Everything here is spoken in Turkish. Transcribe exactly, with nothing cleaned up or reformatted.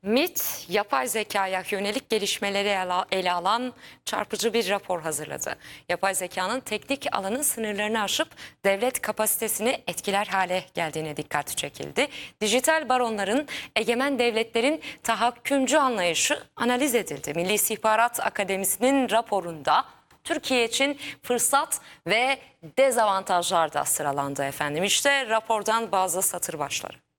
MİT, yapay zekaya yönelik gelişmeleri ele- ele alan çarpıcı bir rapor hazırladı. Yapay zekanın teknik alanın sınırlarını aşıp devlet kapasitesini etkiler hale geldiğine dikkat çekildi. Dijital baronların, egemen devletlerin tahakkümcü anlayışı analiz edildi. Milli İstihbarat Akademisi'nin raporunda Türkiye için fırsat ve dezavantajlar da sıralandı efendim. İşte rapordan bazı satır başları.